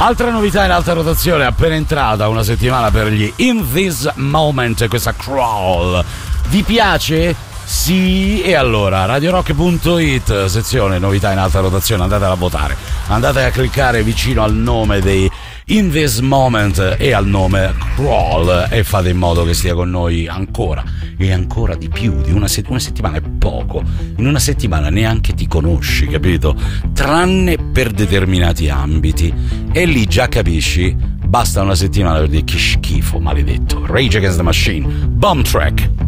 Altra novità in alta rotazione, appena entrata una settimana per gli In This Moment, questa Crawl. Vi piace? Sì, e allora radiorock.it, sezione novità in alta rotazione, andate a votare, andate a cliccare vicino al nome dei In This Moment e al nome Crawl e fate in modo che stia con noi ancora e ancora di più di una settimana è poco, in una settimana neanche ti conosci, capito? Tranne per determinati ambiti, e lì già capisci, basta una settimana per dire che schifo, maledetto. Rage Against the Machine, Bomb Track.